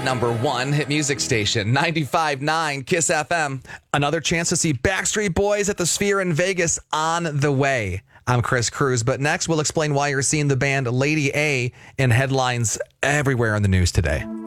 number one hit music station, 95.9 Kiss FM. Another chance to see Backstreet Boys at the Sphere in Vegas on the way. I'm Chris Cruz, but next we'll explain why you're seeing the band Lady A in headlines everywhere in the news today.